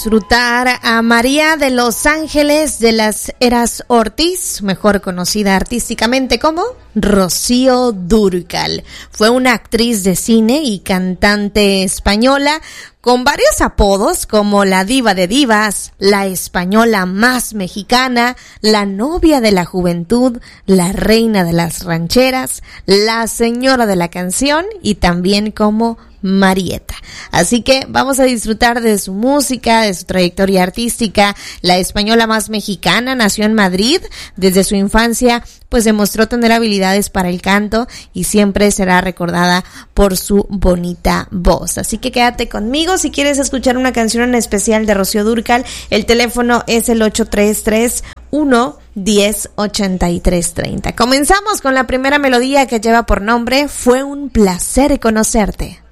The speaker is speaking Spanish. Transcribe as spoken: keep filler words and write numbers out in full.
disfrutar a María de Los Ángeles de las Heras Ortiz, mejor conocida artísticamente como Rocío Dúrcal. Fue una actriz de cine y cantante española con varios apodos como la diva de divas, la española más mexicana, la novia de la juventud, la reina de las rancheras, la señora de la canción y también como Marieta. Así que vamos a disfrutar de su música, de su trayectoria artística. La española más mexicana nació en Madrid. Desde su infancia pues demostró tener habilidades para el canto y siempre será recordada por su bonita voz. Así que quédate conmigo si quieres escuchar una canción en especial de Rocío Dúrcal. El teléfono es el ocho tres tres uno diez ochenta y tres treinta. Comenzamos con la primera melodía que lleva por nombre Fue un placer conocerte.